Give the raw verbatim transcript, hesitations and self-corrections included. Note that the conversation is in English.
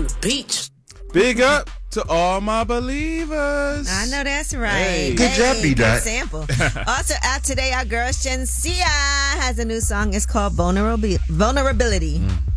the beach. Big up to all my believers. I know that's right. Hey. Good job, Hey, B-Dot. good sample. Also out today, our girl Shensia has a new song. It's called Vulnerab- Vulnerability. Mm.